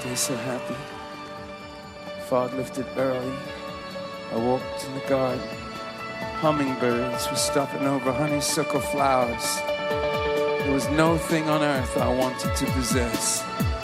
day so happy. Fog lifted early. I walked in the garden. Hummingbirds were stopping over honeysuckle flowers. There was no thing on earth I wanted to possess.